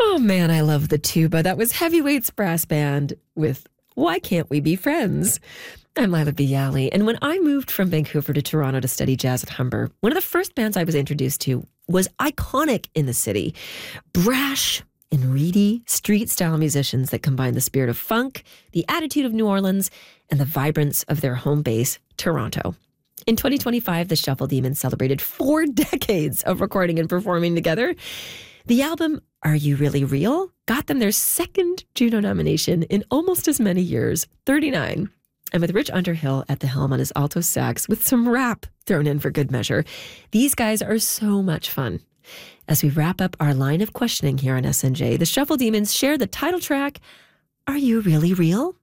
Oh man, I love the tuba. That was Heavyweights Brass Band with Why Can't We Be Friends? I'm Lila Bialy, and when I moved from Vancouver to Toronto to study jazz at Humber, one of the first bands I was introduced to was iconic in the city. Brash and reedy, street-style musicians that combine the spirit of funk, the attitude of New Orleans, and the vibrance of their home base, Toronto. In 2025, the Shuffle Demons celebrated 4 decades of recording and performing together. The album, Are You Really Real?, got them their second Juno nomination in almost as many years, 39. And with Rich Underhill at the helm on his alto sax, with some rap thrown in for good measure, these guys are so much fun. As we wrap up our line of questioning here on SNJ, the Shuffle Demons share the title track, Are You Really Real?